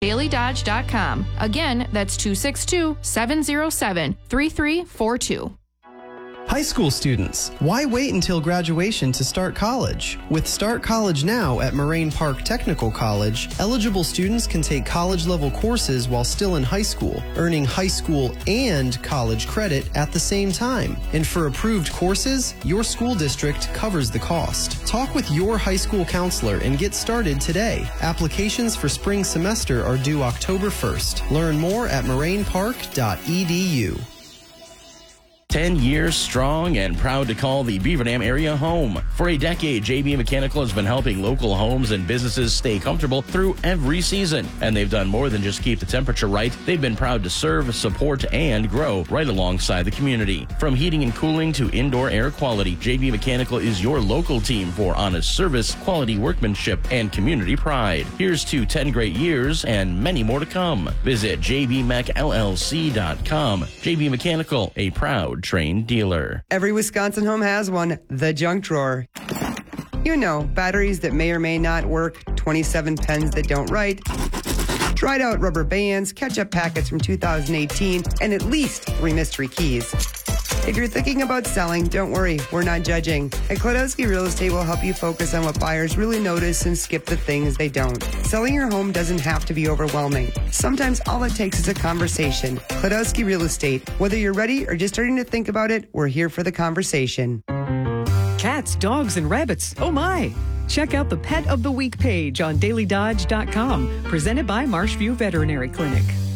dailydodge.com. Again, that's 262-707-3342. High school students, why wait until graduation to start college? With Start College Now at Moraine Park Technical College, eligible students can take college-level courses while still in high school, earning high school and college credit at the same time. And for approved courses, your school district covers the cost. Talk with your high school counselor and get started today. Applications for spring semester are due October 1st. Learn more at morainepark.edu. 10 years strong and proud to call the Beaver Dam area home. For a decade, JB Mechanical has been helping local homes and businesses stay comfortable through every season. And they've done more than just keep the temperature right. They've been proud to serve, support, and grow right alongside the community. From heating and cooling to indoor air quality, JB Mechanical is your local team for honest service, quality workmanship, and community pride. Here's to 10 great years and many more to come. Visit jbmechllc.com. JB Mechanical, a proud Trained dealer. Every Wisconsin home has one, the junk drawer. You know, batteries that may or may not work, 27 pens that don't write, dried out rubber bands, ketchup packets from 2018, and at least 3 mystery keys. If you're thinking about selling, don't worry, we're not judging. At Klodowski Real Estate will help you focus on what buyers really notice and skip the things they don't. Selling your home doesn't have to be overwhelming. Sometimes all it takes is a conversation. Klodowski Real Estate. Whether you're ready or just starting to think about it, we're here for the conversation. Cats, dogs, and rabbits. Oh my! Check out the Pet of the Week page on dailydodge.com, presented by Marshview Veterinary Clinic.